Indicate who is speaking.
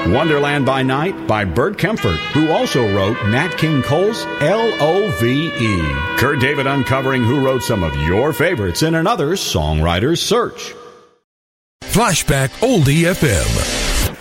Speaker 1: Wonderland by Night by Bert Kempfert, who also wrote Nat King Cole's L.O.V.E. Kurt David uncovering who wrote some of your favorites in another Songwriter's Search.
Speaker 2: Flashback Oldie FM.